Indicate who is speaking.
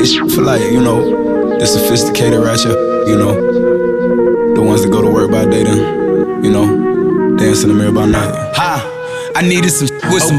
Speaker 1: this shit for like, you know, the sophisticated ratchet, you know, the ones that go to work by day then, you know, dance in the mirror by night.
Speaker 2: I needed some with some